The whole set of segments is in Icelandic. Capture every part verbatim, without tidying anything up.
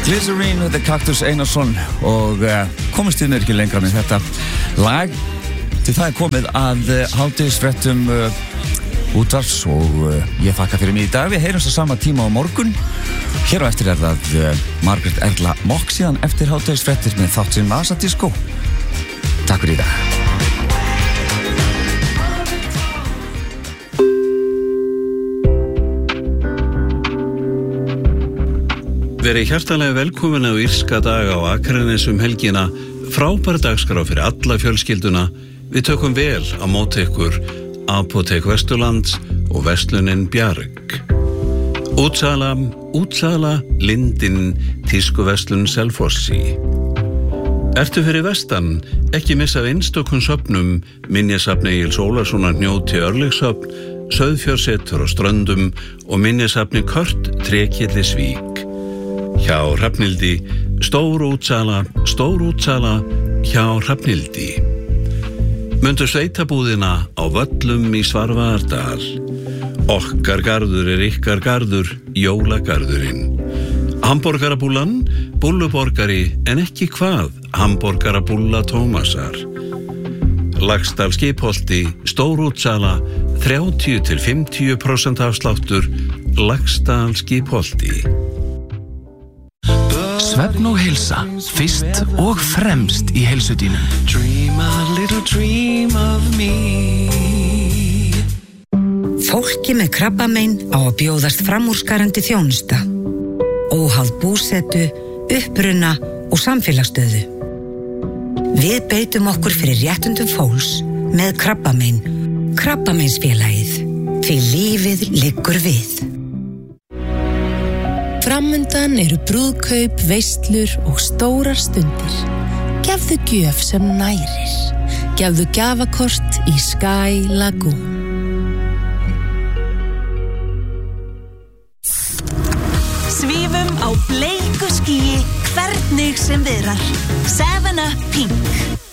Glycerine with the Kaktus Einarsson og uh, komist inn ekki lengra með þetta lag til það er komið að uh, hádegisfréttum uh, útvarps og uh, ég þakka fyrir mig í dag. Við heyrumst á sama tíma á morgun. Hér á eftir er það uh, Margrét Erla Mokk síðan eftir hádegisfréttir með þátt sem Vasa Disco. Takk fyrir í dag. Verið hjartanlega velkomin á írska daga á Akranes um helgina. Frábær dagskrá fyrir alla fjölskylduna. Við tökum vel á móti ykkur Apótek Vesturlands og Verslunin Bjarg. Útsala, útsala, Lindin, tískuverslun Selfossi. Ertu fyrir vestan? Ekki missa af einstökum söfnum, minjasafn Egils Ólasonar Hnjóti Örlygshöfn, Sauðfjársetur á Ströndum og minjasafni Kört Trékylli Svík. Hjá Hrafnildi, stór útsala, stór útsala, hjá Hrafnildi. Mundu sveitabúðina á Völlum í Svarfaðardal. Okkar garður er ykkar garður, jólagarðurinn. Hamborgarabúlan, búlluborgari, en ekki hvað, hamborgarabúlla Tómasar. Laxdal Skipholti, stór útsala, þrjátíu til fimmtíu prósent afsláttur, Laxdal Skipholti. Svefn og heilsa, fyrst og fremst í heilsudínum. Dream a little dream of me. Fólki með krabbamein á að bjóðast framúrskarandi þjónusta. Óháð búsetu, uppruna og samfélagsstöðu. Við beitum okkur fyrir réttundum fólks með krabbamein. Krabbameinsfélagið. Því lífið liggur við. Framundan eru brúðkaup, veislur og stórar stundir. Gefðu gjöf sem nærir. Gefðu gjafakort í Sky Lagoon. Svífum á bleiku skýi hvernig sem viðrar. seven up Pink.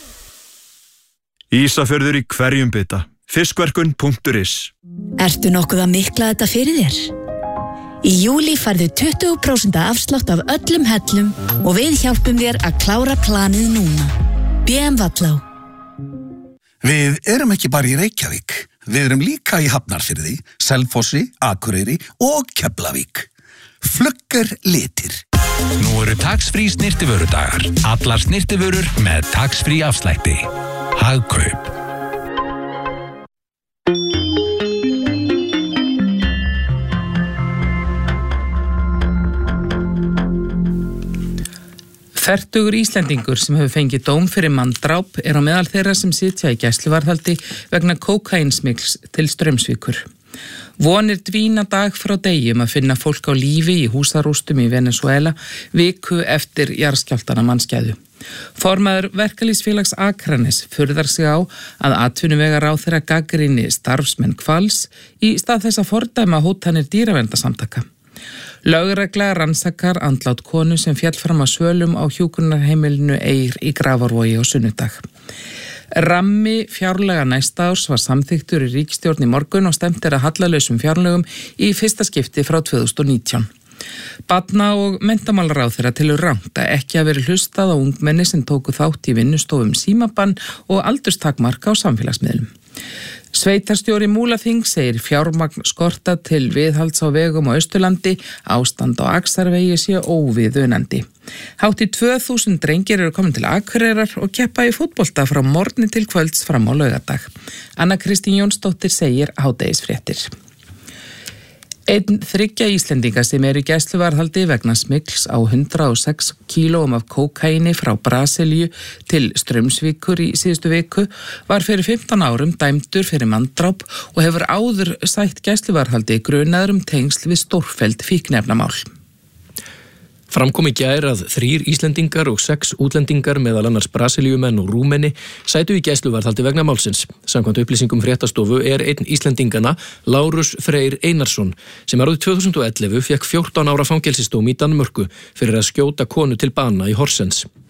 Ísafjörður í hverjum bita. Fiskverkun punktur is. Ertu nokkuð að mikla þetta fyrir þér? Í júlí færðu tuttugu prósent afslátt af öllum hellum og við hjálpum þér að klára planið núna. B M Vallá. Við erum ekki bara í Reykjavík. Við erum líka í Hafnarfirði, Selfossi, Akureyri og Keflavík. Flugger litir. Nú eru tax-free snyrtivörudagar. Allar snyrtivörur með tax-free afslætti. Hagkaup. Fertugur Íslendingur sem hefur fengið dóm fyrir manndráp er á meðal þeirra sem sitja í gæsluvarðhaldi vegna kókaínsmygls til Straumsvíkur. Vonir dvína dag frá degi um að finna fólk á lífi í húsarústum í Venezuela viku eftir jarðskjálftana mannskæðu. Formaður Verkalýðsfélags Akranes furðar sig á að atvinnuvegaráðherra gagnrýni starfsmenn Hvals í stað þess að fordæma hótanir dýraverndarsamtaka. Lögregla rannsakar andlát konu sem féll fram á svölum á hjúkrunarheimilinu Eyr í Grafarvogi á sunnudag. Rammi fjárlaga næsta árs var samþykktur í ríkisstjórn í morgun og stemt er að hallalausum fjárlögum í fyrsta skipti frá tvö þúsund og nítján. Barna- og menntamálaráðherra telur rangt að ekki hafi verið hlustað á ungmenni sem tóku þátt í vinnustofum símabann og aldurstakmarka á samfélagsmiðlum. Sveitarstjóri Múlaþing segir fjármagn skorta til viðhalds á vegum á Austurlandi, ástand á Axarvegi sé óviðunandi. Hátt í tvö þúsund drengir eru komin til Akureyrar og keppa í fótbolta frá morgni til kvölds fram á laugardag. Anna Kristín Jónsdóttir segir hádegisfréttir. Einn þriggja Íslendinga sem eru í gæsluvarðhaldi vegna smygls á hundrað og sex kílóum af kókaíni frá Brasilíu til Straumsvíkur í síðustu viku var fyrir fimmtán árum dæmdur fyrir manndráp og hefur áður sætt gæsluvarðhaldi grunaður um tengsl við stórfelld fíkniefnamál. Framkom í gær að þrír Íslendingar og sex útlendingar meðal annars Brasilíumenn og Rúmeni sætu í gæsluvarðhaldi vegna málsins. Samkvæmt upplýsingum fréttastofu er einn Íslendingana Lárus Freyr Einarsson sem árið tvö þúsund og ellefu fékk fjórtán ára fangelsisdóm í Danmörku fyrir að skjóta konu til bana í Horsens.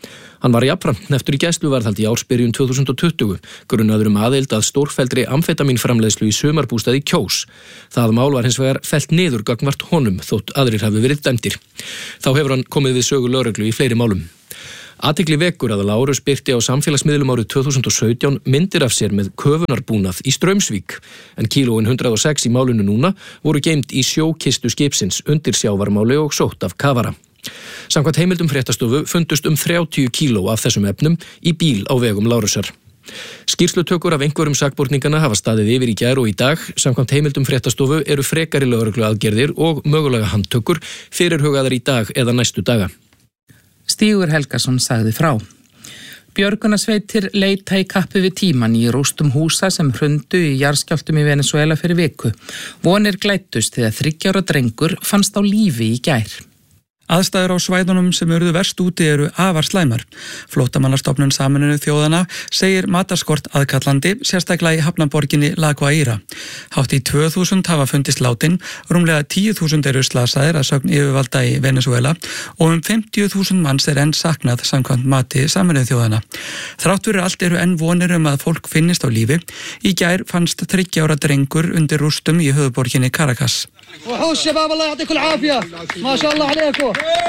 Hann var jafnframt hneftur í gæsluvarðhaldi í ársbyrjun tvö þúsund og tuttugu, grunnaður um aðild að stórfelldri amfetamínframleiðslu í sumarbústað í Kjós. Það mál var hins vegar fellt niður gagnvart honum þótt aðrir hafi verið dæmdir. Þá hefur hann komið við sögu lögreglu í fleiri málum. Athygli vekur að Lárus birti á samfélagsmiðlum árið tvö þúsund og sautján myndir af sér með köfunarbúnað í Straumsvík, en kílóin hundrað og sex í málinu núna voru geymt í sjókistu skipsins undir sjávarmáli og sótt af kafara. Samkvæmt heimildum fréttastofu fundust um þrjátíu kíló af þessum efnum í bíl á vegum Lárusar. Skýrslutökur af einhverjum sakborningana hafa staðið yfir í gær og í dag. Samkvæmt heimildum fréttastofu eru frekari lögregluaðgerðir og mögulega handtökur fyrirhugaðar í dag eða næstu daga. Stígur Helgason sagði frá. Björgunarsveitir leita í kappi við tíman í rústum húsa sem hrundu í jarðskjálftum í Venesúela fyrir viku. Vonir glæddust þegar þriggja ára drengur fannst á lífi í gær. Aðstæður á svæðunum sem urðu verst úti eru afar slæmar. Flóttamannastofnun Sameinuðu þjóðanna segir matarskort aðkallandi, sérstaklega í hafnaborginni La Guaira. Hátt í tvö þúsund hafa fundist látin, rúmlega tíu þúsund eru slasaðir að sögn yfirvalda í Venesúela og um fimmtíu þúsund manns er enn saknað samkvæmt mati Sameinuðu þjóðanna. Þrátt fyrir allt eru enn vonir um að fólk finnist á lífi. Í gær fannst þriggja ára drengur undir rústum í höfuðborginni Caracas. وحوش شباب الله يعطيكم العافية ما شاء الله عليكم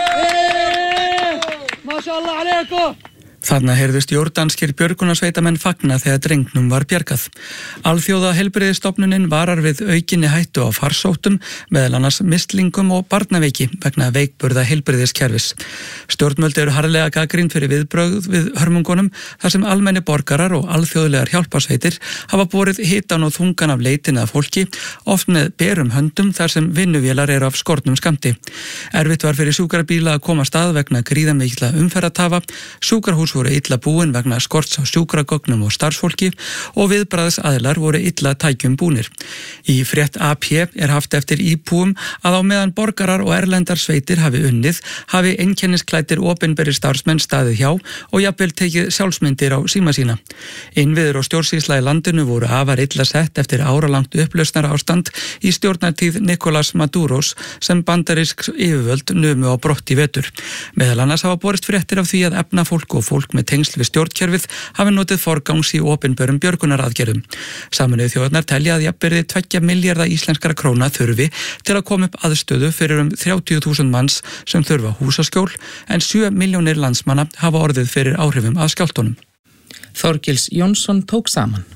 ما شاء الله عليكم. Þarna heyrðust jordanskir björgunarsveitamenn fagna þegar drengnum var bjargað. Alþjóða heilbrigðisstofnunin varar við aukinni hættu á farsóttum, meðal annars mislingum og barnaveiki vegna veikburða heilbrigðiskerfis. Stjórnvöld eru harðlega gagnrýnd fyrir viðbrögð við hörmungunum þar sem almenni borgarar og alþjóðlegar hjálparsveitir hafa borið hitan og þungan af leitin að fólki, oft með berum höndum þar sem vinnuvélar eru af skornum skammti. Erfitt var fyrir sjúkrabíla að koma stað vegna gríðarmikilla umferðartafa, sjúkrahús voru illa búin vegna skorts á sjúkragögnum og starfsfólki og viðbragðsaðilar voru illa tækjum búnir. Í frétt A P er haft eftir íbúum að á meðan borgarar og erlendar sveitir hafi unnið, hafi einkennisklæddir opinberir starfsmenn staðið hjá og jafnvel tekið sjálfsmyndir á síma sína. Innviður og stjórnsýsla í landinu voru afar illa sett eftir áralangt upplausnar ástand í stjórnartíð Nicolás Maduros sem bandarísk yfirvöld numu á brott í vetur. Meðal annars hafa borist fréttir af því að efnafólk og fólk með tengsl við stjórnkerfið hafi notið forgangs í opinberum björgunaraðgerðum. Sameinuðu þjóðirnar telja að jafnvirði tveggja milljarða íslenskra króna þurfi til að koma upp aðstöðu fyrir um þrjátíu þúsund manns sem þurfa húsaskjól en sjö milljónir landsmanna hafa orðið fyrir áhrifum af skjálftunum. Þorgils Jónsson tók saman.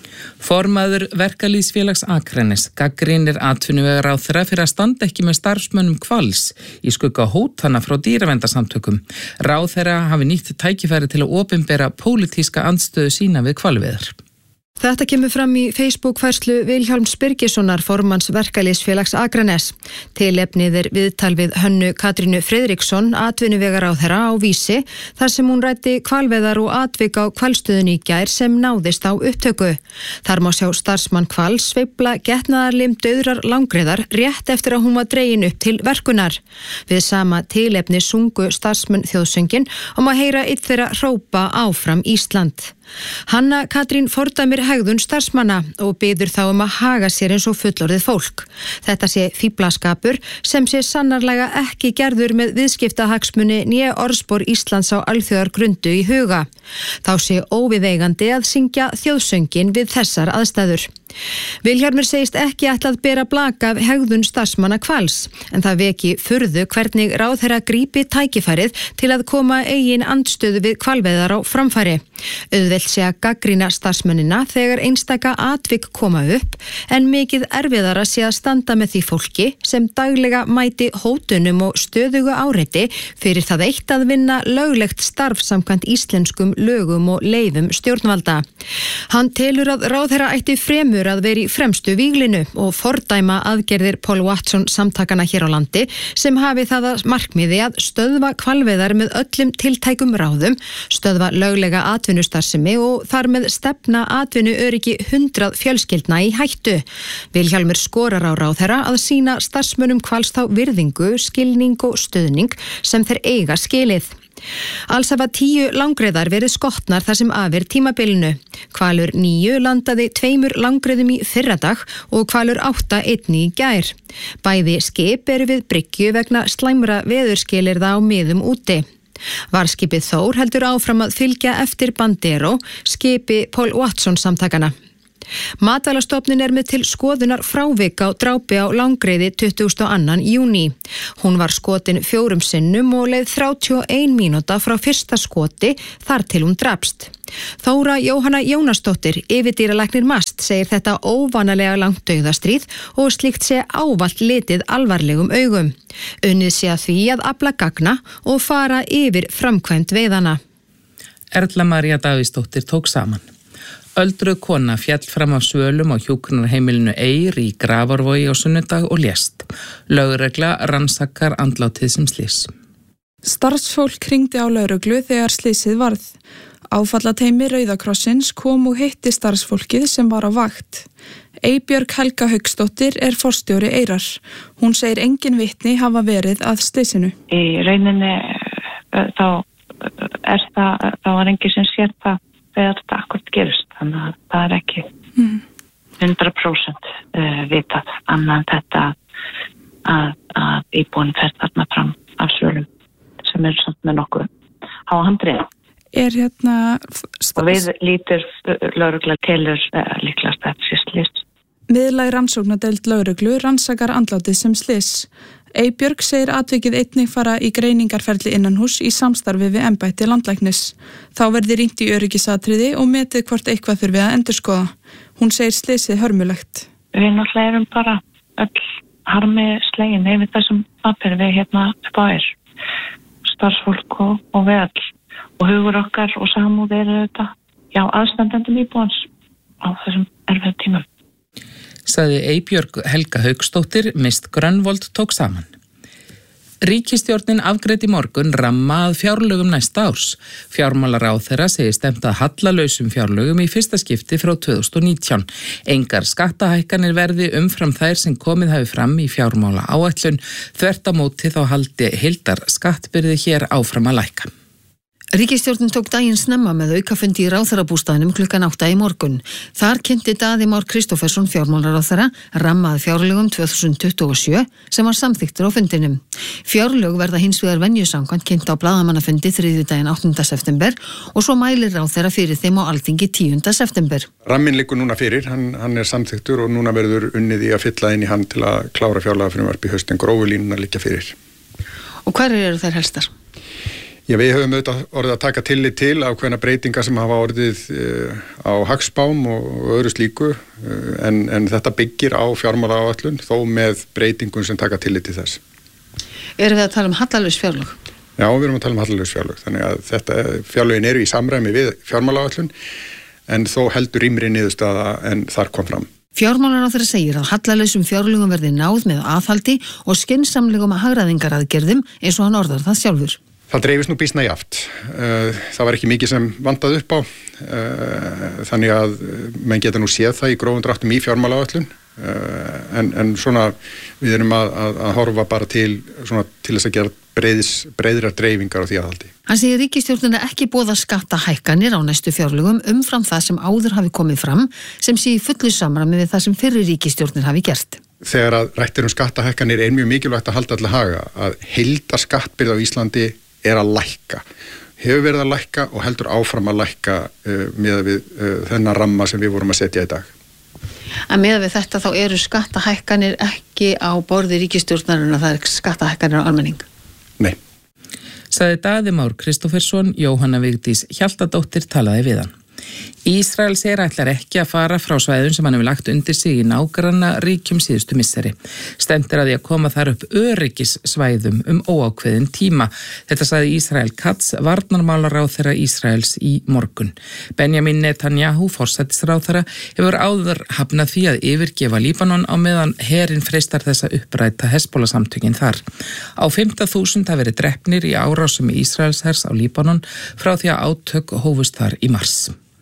Formaður Verkalýðsfélags Akraness gagnrýnir atvinnuvegaráðherra fyrir að standa ekki með starfsmönnum Hvals í skugga hótana frá dýraverndarsamtökum. Ráðherra hafi nýtt tækifæri til að opinbera pólitíska andstöðu sína við hvalveiðar. Þetta kemur fram í Facebook-færslu Vilhjálms Birgissonar, formanns Verkalýðsfélags Akraness. Tilefnið er viðtal við Hönnu Katrínu Friðriksson, atvinnuvegaráðherra á Vísi, þar sem hún ræddi hvalveiðar og atvik á hvalstöðunni í gær sem náðist á upptöku. Þar má sjá starfsmann Hvals sveifla getnaðarlim dauðrar langreiðar rétt eftir að hún var dregin upp til verkunar. Við sama tilefni sungu starfsmenn þjóðsöngin og má heyra einn þeirra hrópa áfram Ísland. Hanna Katrín fordæmir hegðun starfsmanna og biður þá um að haga sér eins og fullorðið fólk. Þetta sé fíflaskapur sem sé sannarlega ekki gerður með viðskiptahagsmuni né orðspor Íslands á alþjóðargrundu í huga. Þá sé óviðeigandi að syngja þjóðsöngin við þessar aðstæður. Vilhjálmur segist ekki ætla að bera blak af hegðun starfsmanna Hvals, en það veki furðu hvernig ráðherra grípi tækifærið til að koma eigin andstöðu við hvalveiðar á framfæri. Auðvelt sé að gagnrýna starfsmennina þegar einstaka atvik koma upp, en mikið erfiðara sé að standa með því fólki sem daglega mæti hótunum og stöðugu áreiti fyrir það eitt að vinna löglegt starf samkvæmt íslenskum lögum og leyfum stjórnvalda. Hann telur að ráðherra ætti fremur að vera í fremstu víglinu og fordæma aðgerðir Paul Watson samtakana hér á landi sem hafi það að markmiði að stöðva hvalveiðar með öllum tiltækum ráðum, stöðva löglega atvinnustarfsemi og þar með stefna atvinnuöryggi hundrað fjölskyldna í hættu. Vilhjálmur skorar á ráðherra að sýna starfsmönnum Hvals þá virðingu, skilning og stuðning sem þeir eiga skilið. Alls hafa tíu langreiðar verið skotnar þar sem afir tímabilinu. Hvalur níu landaði tveimur langreiðum í fyrradag og hvalur átta einni í gær. Bæði skip eru við bryggju vegna slæmra veðurskilyrða á miðum úti. Varskipið Þór heldur áfram að fylgja eftir Bandero, skipi Paul Watson samtakana. Matvælastofnun er með til skoðunar frávik á drápi á Langreiði tuttugasta og annan júní. Hún var skotin fjórum sinnum og leið þrjátíu og ein mínúta frá fyrsta skoti þar til hún drapst. Þóra Jóhanna Jónasdóttir, yfirdýralæknir MAST, segir þetta óvanalega langt dauðastríð og slíkt sé ávallt litið alvarlegum augum. Unnið sé að því að afla gagna og fara yfir framkvæmd veiðana. Erla María Davíðsdóttir tók saman. Öldruð kona fjall fram af svölum á hjúkrunarheimilinu Eyr í Grafarvogi á sunnudag og lést. Lögregla rannsakar andlátið sem slys. Starfsfólk hringdi á lögreglu þegar slysið varð. Áfallateymi Rauða krossins kom og hitti starfsfólkið sem var á vakt. Eybjörg Helga Hauksdóttir er forstjóri Eyrar. Hún segir engin vitni hafa verið að slysinu. Í rauninni þá er það, þá var engin sem sér það þegar þetta akkurat gerist, þannig að það er ekki mm. hundrað prósent vitað annan þetta að, að íbúin fer þarna fram af svölum sem er samt með nokkuð á handrið. Er hérna... Og við lítur lögregla telur uh, líklast að þetta sé slys. Miðlæg rannsóknardeild lögreglu rannsakar andlátið sem slys. Eybjörg segir atvikið einnig fara í greiningarferli innanhús í samstarfi við embætti landlæknis. Þá verði rýnt í öryggisatriði og metið hvort eitthvað þurfi að endurskoða. Hún segir slysið hörmulegt. Við náttúrulega erum bara öll harmi slegin yfir þessum pappir við hérna upp á Eyr. Starfsfólk og, og við öll. Og hugur okkar og samúð eru þetta, já, aðstandendum íbúans á þessum erfiðu tímum. Sagði Eybjörg Helga Hauksdóttir, Mist Grönvold tók saman. Ríkisstjórnin afgreiddi í morgun ramma að fjárlögum næsta árs. Fjármálaráðherra segir stefnt að hallalausum fjárlögum í fyrsta skipti frá tvö þúsund og nítján. Engar skattahækkanir verði umfram þær sem komið hafi fram í fjármála áætlun. Þvert á móti þá haldi heildar skattbyrði hér áfram að lækka. Ríkisstjórnin tók daginn snemma með aukafundi í ráðherrabústaðnum klukkan átta í morgun. Þar kynnti Daði Már Kristófersson fjármálaráðherra rammað fjárlögum tvö þúsund tuttugu og sjö sem var samþykktur á fundinum. Fjárlög verða hins vegar venjusamkvæmt kynnt á blaðamannafundi þriðjudaginn áttunda september og svo mælir ráðherra fyrir þeim á Alþingi tíunda september. Rammin liggur núna fyrir, hann, hann er samþykktur og núna verður unnið í að fylla inn í hann til að klára fjárlagafrumvarp í haust en grófu línuna liggja fyrir. Og hverjir eru þær helstar? Já, við höfum auðvitað orðið að taka tillit til ákveðna breytingar sem hafa orðið uh, á hagspám og, og öðru slíku uh, en, en þetta byggir á fjármálaáætlun þó með breytingum sem taka tillit til þess. Erum við að tala um hallalaus fjárlög? Já, við erum að tala um hallalaus fjárlög, þannig að þetta fjárlögin eru í samræmi við fjármálaáætlun en þó heldur rýmri niðurstaða en þar kom fram. Fjármálaráðherra segir að hallalausum fjárlögum verði náð með aðhaldi og skynsamlegum hagræðingaraðgerðum eins og hann orðar það sjálfur. Það dreifist nú býsna jaft. Það var ekki mikið sem vantaði upp á, þannig að menn geta nú séð það í grófum dráttum í fjármálaáætlun, en, en svona við erum að, að, að horfa bara til, svona, til þess að gera breiðis, breiðrar dreifingar á því aðhaldi. Hann segir ríkisstjórnina ekki boða skattahækkanir á næstu fjárlögum umfram það sem áður hafi komið fram, sem sé í fullu samræmi við það sem fyrri ríkisstjórnir hafi gert. Þegar að rættir um skattahækkanir er mjög mikilvægt að halda allir haga að heildarskattbyrði á Íslandi er að lækka, hefur verið að lækka og heldur áfram að lækka uh, með við uh, þennan ramma sem við vorum að setja í dag. En með við þetta þá eru skattahækkanir ekki á borði ríkisstjórnarinnar, það er skattahækkanir á almenning? Nei. Sagði Daði Már Kristófersson, Jóhanna Vigdís Hjaltadóttir talaði við hann. Ísrael segir ætlar ekki að fara frá svæðum sem hann hefur lagt undir sig í nágranna ríkjum síðustu misseri. Stefnt er að því að koma þar upp öryggissvæðum um óákveðin tíma. Þetta sagði Ísrael Katz, varnarmálaráðherra Ísraels í morgun. Benjamin Netanyahu, forsætisráðherra, hefur áður hafnað því að yfirgefa Líbanon á meðan herinn freistar þess að uppræta Hezbollah-samtökin þar. Á fimmta þúsund hafa verið drepnir í árásum Ísraelshers á Líbanon frá því að átök hófust þar í mars.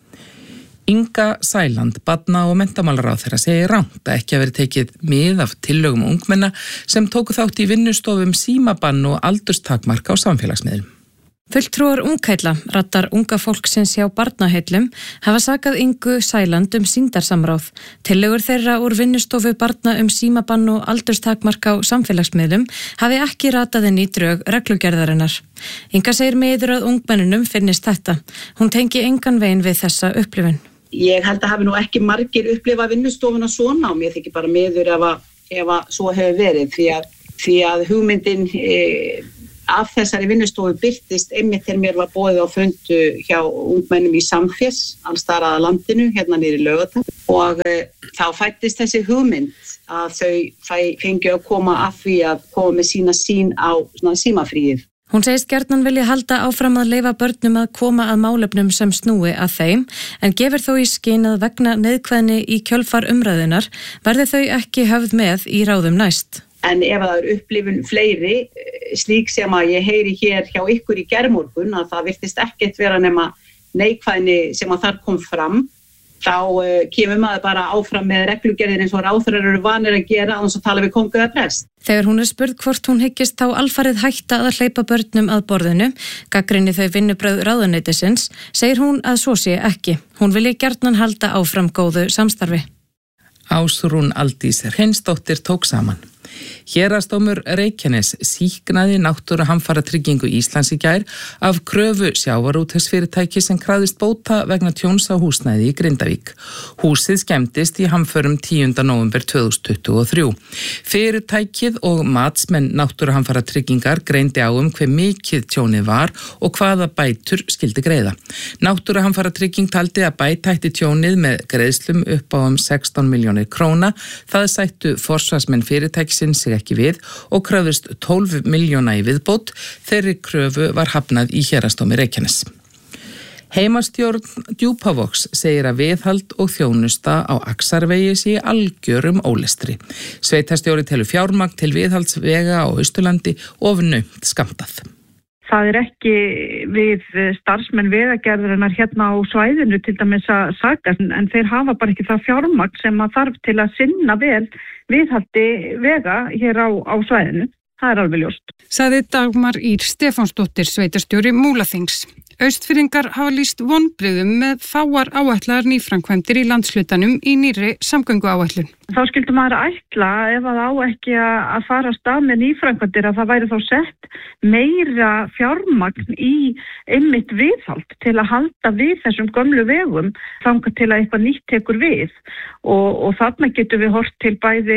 Inga Sæland, barna- og menntamálaráðherra segir rangt að ekki hafi verið tekið mið af tillögum ungmenna sem tóku þátt í vinnustofum símabann og aldurstakmark á samfélagsmiðlum. Fulltrúar Ungheilla, rattar unga fólksins hjá Barnaheillum, hafa sakað Ingu Sæland um sýndarsamráð. Tillögur þeirra úr vinnustofu barna um símabann og aldurstakmark á samfélagsmiðlum hafi ekki ratað inn í drög reglugerðarinnar. Inga segir miður að ungmennunum finnist þetta. Hún tengi engan veginn við þessa upplifun. Ég held að hafi nú ekki margir upplifað vinnustofuna svona og mér þykir bara miður ef að, ef að svo hefur verið því að, því að hugmyndin e, af þessari vinnustofu birtist einmitt þegar mér var boðið á fundu hjá ungmennum í Samfés, alls þar að landinu, hérna niður í Laugardal og e, þá fættist þessi hugmynd að þau fengju að koma að því að koma með sína sín á svona símafríið. Hún segist gjarnan vilja halda áfram að leyfa börnum að koma að málefnum sem snúi að þeim, en gefur þó í skyn að vegna neðkvæðni í kjölfar umræðunar verði þau ekki höfð með í ráðum næst. En ef það er upplifun fleiri, slík sem að ég heyri hér hjá ykkur í gærmorgun, að það virtist ekkert vera nema neikvæðni sem að þar kom fram, þá uh, kemur maður bara áfram með reglugerðir eins og ráðherrar eru vanir að gera annars að tala við kongu eða prest. Þegar hún er spurð hvort hún hyggist þá alfarið hætta að hleypa börnum að borðinu, gagnrýni þau vinnubrögð ráðuneytisins, segir hún að svo sé ekki. Hún vilji gjarnan halda áfram góðu samstarfi. Ásrún Aldís Hreinsdóttir tók saman. Héraðsdómur Reykjanes sýknaði náttúruhamfaratryggingu Íslands í gær af kröfu sjávarútvegsfyrirtæki sem krafðist bóta vegna tjóns á húsnæði í Grindavík. Húsið skemmdist í hamförum tíunda nóvember tvö þúsund tuttugu og þrjú. Fyrirtækið og matsmenn náttúruhamfaratryggingar greindi á um hve mikið tjónið var og hvaða bætur skildi greiða. Náttúruhamfaratrygging taldi að bæta ætti tjónið með greiðslum upp á um sextán milljónir króna. Það sættu forsvarsmenn fyrirtækisins sig ekki við og kröfðust tólf milljóna í viðbót. Þeirri kröfu var hafnað í Héraðsdómi Reykjanes. Heimastjórn Djúpavogs segir að viðhald og þjónusta á Axarvegi sé algjörum ólestri. Sveitarstjóri telur fjármagn til viðhaldsvega á Austurlandi of naumt skammtað. Það er ekki við starfsmenn vegagerðarinnar hérna á svæðinu til dæmis að sakast, en þeir hafa bara ekki það fjármagn sem að þarf til að sinna vel viðhaldi vega hér á, á svæðinu. Það er alveg ljóst. Sagði Dagmar Ýr Stefánsdóttir, sveitarstjóri Múlaþings. Austfirðingar hafa lýst vonbrigðum með fáar áætlaðar nýframkvæmdir í landshlutanum í nýrri samgönguáætlun. Þá skildi maður ætla ef að á ekki að fara af stað með nýframkvæmdir að það væri þá sett meira fjármagn í einmitt viðhald til að halda við þessum gömlu vegum þangað til að eitthvað nýtt tekur við og, og þarna getum við hort til bæði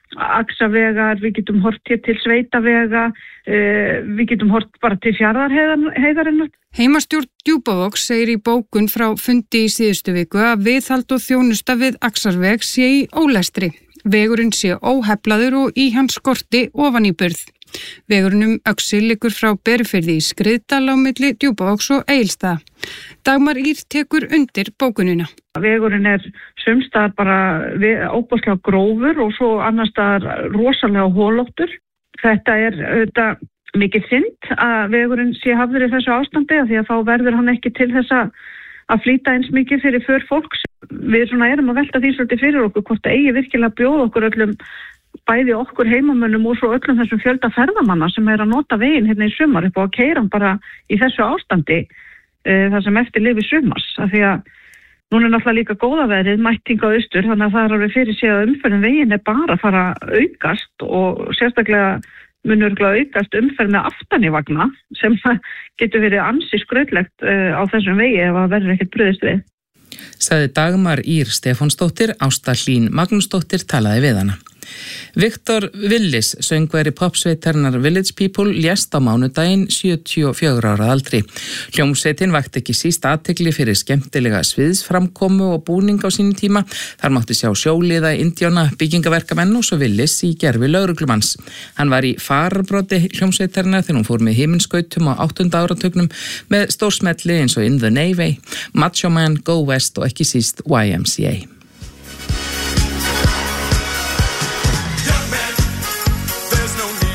Axavegar, við getum hort hér til sveitavega, uh, við getum hort bara til fjarðarheiðarinnar. Heimastjórn Djúpavogs segir í bókun frá fundi í síðustu viku að viðhald og þjónusta við Axarveg sé í ólestri. Vegurinn sé óheflaður og í hans skorti ofan í burð. Vegurinn um Öxi liggur frá Berufirði í Skriðdal á milli Djúpavogs og Egilsstaða. Dagmar Ýr tekur undir bókunina. Vegurinn er sumstaðar bara óbúslega grófur og svo annars staðar rosalega holóttur. Þetta er auðvitað mikið synd að vegurinn sé hafður í þessu ástandi af því að þá verður hann ekki til þess að, að flýta eins mikið fyrir för fólks. Við svona erum að velta því svolítið fyrir okkur hvort það eigi virkilega bjóða okkur öllum bæði okkur heimamönnum og svo öllum þessum fjölda ferðamanna sem er að nota veginn hérna í sumar upp á að keyra hann bara í þessu ástandi uh, þar sem eftir lifi sumars af því að núna er náttúrulega líka góða veðrið mætting á austur þannig að það er alveg fyrir sig að umferðin veginn er bara að fara að aukast og sérstaklega munur að aukast umferð með aftan í vagna sem getur verið ansi skrautlegt uh, á þessum vegi ef það verður ekkert brugðist við. Sagði Dagmar Ýr Stefánsdóttir, Ásta Hlín Magnúsdóttir talaði við hana. Viktor Willis, söngveri popsveitarinnar Village People, lést á mánudaginn sjötíu og fjögurra ára aldri. Hljómsveitin vakti ekki síst athygli fyrir skemmtilega sviðsframkomu og búning á sínum tíma. Þar mátti sjá sjóliða, indjána, byggingaverkamenn og svo Willis í gervi lögreglumanns. Hann var í fararbroti hljómsveitarinnar þegar hún fór með himinskautum á áttunda áratugnum með stórsmelli eins og In the Navy, Macho Man, Go West og ekki síst Y M C A.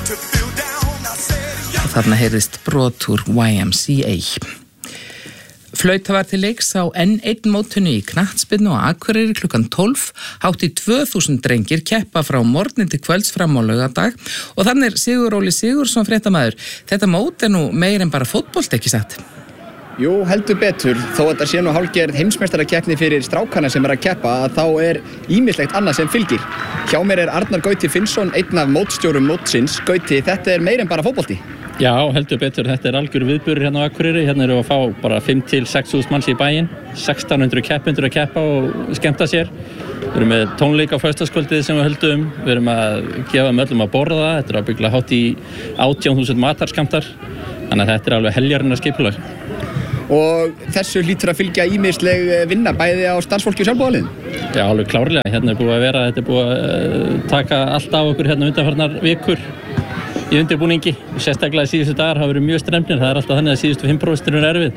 Þarna heyrðist brot úr Y M C A. Flauta var til leiks á enn einn mótinu í knattspyrnu á Akureyri klukkan tólf, hátt í tvö þúsund drengir keppa frá morgni til kvölds fram á laugardag og þannig er Sigur Óli Sigurðsson fréttamaður. Þetta mót er nú meir en bara fótbolt, ekki satt? Jú, heldur betur, þó þetta sé nú hálfgerð heimsmeistarakeppni fyrir strákana sem er að keppa, að þá er ýmislegt annað sem fylgir. Hjá mér er Arnar Gauti Finnsson, einn af mótstjórum mótsins. Gauti, þetta er meir en bara fótbolti. Já, heldur betur, þetta er algjör viðburður hérna á Akureyri. Hérna eru að fá bara fimm til sex þúsund manns í bæinn, sextán hundruð keppendur að keppa og skemmta sér. Við erum með tónleik á föstudagskvöldið sem við höldum, við erum að gefa um öllum að borða, þetta er ábyggilega hátt í átján þúsund matarskammtar, þannig að þetta er alveg heljarinnar skipulag. Og þessu hlýtur að fylgja ýmisleg vinna bæði á starfsfólki og sjálfboðaliðum? Já, alveg klárlega, hérna er búið að vera, þetta er búið að taka allt af okkur hérna undanfarnar vikur í undirbúningi, sérstaklega síðustu dagar hafa verið mjög strembnir, það er alltaf þannig að síðustu fimm prósent er erfið.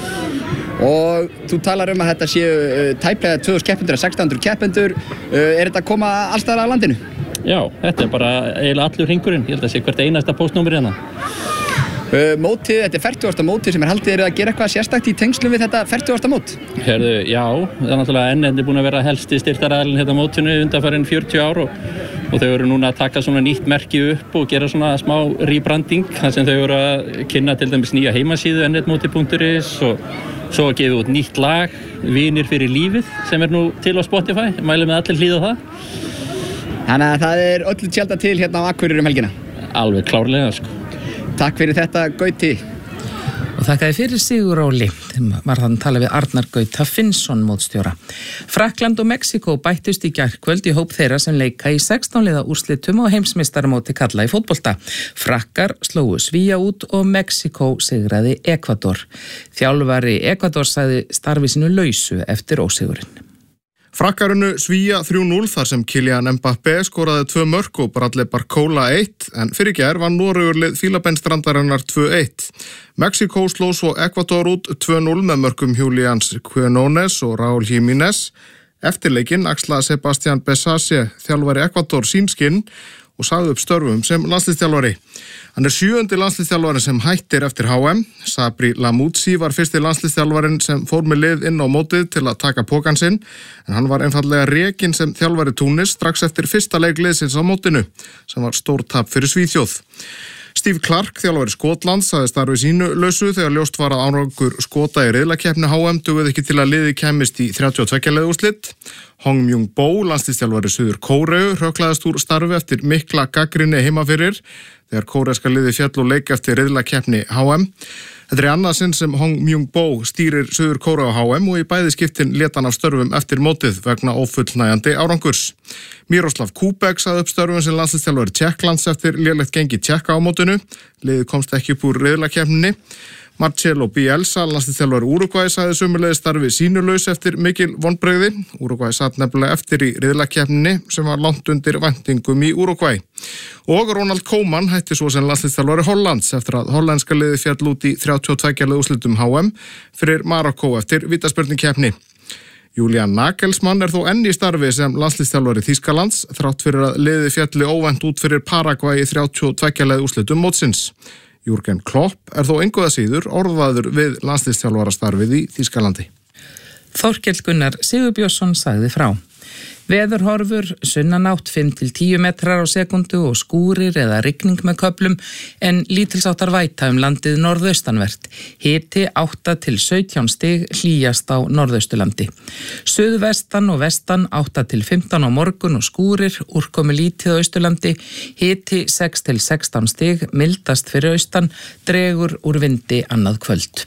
Og þú talar um að þetta séu tæplega tvö þúsund keppendur að sextán hundruð keppendur, er þetta að koma alls staðar að landinu? Já, þetta er bara eiginlega allur hringurinn, ég held að sé hvert einasta póstnúmer hérna. Mótið, þetta er fertugasta mótið sem er haldið, er að gera eitthvað sérstakt í tengslum við þetta fertugasta mót? Herðu, já, það er náttúrulega enn er búin að vera helsti styrktaraðilinn hérna mótinu undanfarin fjörutíu ár og, og þau eru núna að taka svona nýtt merki upp og gera svona smá rebranding, þar sem þau eru að kynna til dæmis nýja heimasíðu ennetmóti punktur is og svo að gefa út nýtt lag, Vinir fyrir lífið, sem er nú til á Spotify, mælum með allir hlýða það. Þannig að það er öllu tjálta til hérna á Akureyri um helgina? Alveg klárlega, sko. Takk fyrir þetta, Gauti. Og þakkaði fyrir Sigur Óli, þeim var þannig að tala við Arnar Gauta Finnsson mótstjóra. Frakkland og Mexíkó bættust í gærkvöld í hóp þeirra sem leika í sextán liða úrslitum og heimsmeistaramóti karla í fótbolta. Frakkar slógu Svía út og Mexíkó sigraði Ekvador. Þjálfari Ekvador sagði starfi sínu lausu eftir ósigurinn. Frakkarinu Svía þrjú núll þar sem Kylian Mbappé skoraði tvö mörk og Bradley Barcola eitt, en fyrir gær var Noregur-lið Fílabeinsstrandarinnar tvö eitt. Mexíkó sló svo Ekvador út tvö núll með mörkum Julians Quinones og Raúl Jiménez. Eftir leikinn axlaði Sebastián Besace, þjálfari Ekvador, sínskinn og sagði upp störfum sem landsliðsþjálfari. Hann er sjöundi landsliðsþjálfarin sem hættir eftir H M. Sabri Lamouzi var fyrsti landsliðsþjálfarin sem fór með lið inn á mótið til að taka pokan sinn, en hann var einfaldlega rekinn sem þjálfari Túnis strax eftir fyrsta leik liðsins á mótinu, sem var stór tap fyrir Svíþjóð. Steve Clark, þjálfari Skotlands, sagði starfi sínu lausu þegar ljóst var að árangur Skota í riðlakeppni H M dugði ekki til að liðið kæmist í þrjátíu og tveggja liða úrslit. Hong Myung-bo, landsliðsþjálfari Suður Kóreu, hrökklaðist úr starfi eftir mikla gagnrýni heima fyrir þegar kóreska liðið féll og leik eftir riðlakeppni H M. Þetta er annað sinn sem Hong Myung-bo stýrir Suður Kóreu á H M og í bæði skiptin lét hann af störfum eftir mótið vegna ófullnægjandi árangurs. Miroslav Kubek sagði upp störfum sem landsliðsþjálfari Tékklands eftir lélegt gengi Tékka á mótinu. Liðið komst ekki upp úr riðlakeppninni. Marcelo Bielsa, landsliðsþjálfari Úrúgvæ, sagði sömuleiðis starfi sínulaus eftir mikil vonbrigði. Úrúgvæ satt nefnilega eftir í riðlakeppninni sem var langt undir væntingum í Úrúgvæ. Og Ronald Koeman hætti svo sem landsliðsþjálfari Hollands eftir að hollenska liðið féll út í þrjátíu og tveggja liða úrslitum H M fyrir Marokkó eftir vítaspyrnukeppni. Julian Nagelsmann er þó enn í starfi sem landsliðsþjálfari Þýskalands þrátt fyrir að liðið fjalli óvænt út fyrir Paragvæ í þrjátíu og tveggja liða úrslitum mótsins. Jürgen Klopp er þó engu að síður orðaður við landsliðsþjálfarastarfið í Þýskalandi. Þorkell Gunnar Sigurbjörnsson sagði frá. Veðurhorfur sunnanátt fimm til tíu metrar á sekundu og skúrir eða rigning með köflum en lítilsáttar væta um landið norðaustanvert. Hiti átta til sautján stig hlýjast á norðausturlandi. Suðvestan og vestan átta til fimmtán á morgun og skúrir, úrkomi lítið á austurlandi. Hiti sex til sextán stig, mildast fyrir austan, dregur úr vindi annað kvöld.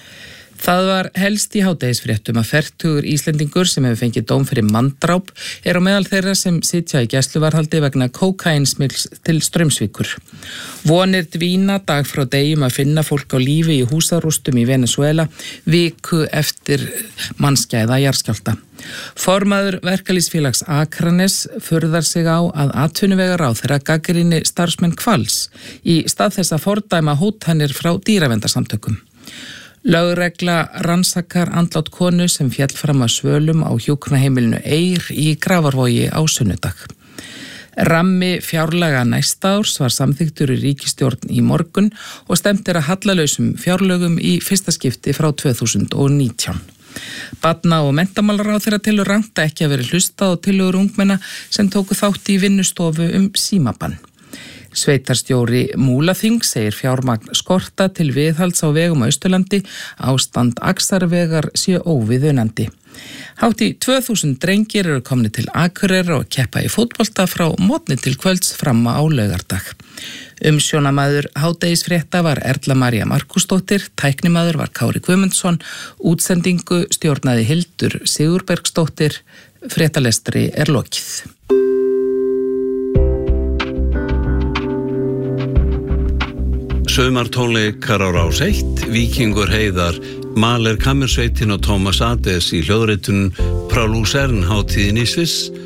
Það var helst í hádegisfréttum að fertugur Íslendingur sem hefur fengið dóm fyrir manndráp er á meðal þeirra sem sitja í gæsluvarðhaldi vegna kókainsmygls til Straumsvíkur. Vonir dvína dag frá degjum að finna fólk á lífi í húsarústum í Venezuela viku eftir mannskæða jarðskjálfta. Formaður verkalýðsfélags Akranes furðar sig á að atvinnuvegaráðherra gagnrýni starfsmenn Hvals í stað þess að fordæma hótanir frá dýraverndarsamtökum. Lögregla rannsakar andlát konu sem féll fram að svölum á hjúkrunarheimilinu Eyr í Grafarvogi á sunnudag. Rammi fjárlaga næsta árs var samþyktur í ríkisstjórn í morgun og stemt er að hallalausum fjárlögum í fyrsta skipti frá tvö þúsund og nítján. Barna- og menntamálaráðherra telur rangt að ekki að vera hlustað á tillögur ungmenna sem tóku þátt í vinnustofu um símabann. Sveitarstjóri Múlaþing segir fjármagn skorta til viðhalds á vegum á Austurlandi, ástand Axarvegar sé óviðunandi. Hátt í tvö þúsund drengir eru komni til Akureyrar og keppa í fótbolta frá morgni til kvölds fram á laugardag. Umsjónamaður hádegisfrétta var Erla María Markúsdóttir, tæknimaður var Kári Guðmundsson, útsendingu stjórnaði Hildur Sigurbergsdóttir, fréttalestri er lokið. Saumartónleikar á Rás eitt, Víkingur Heiðar, Mahler Kammersveitin og Tómas Ades í hljóðritun frá Luzern hátíðin í Sviss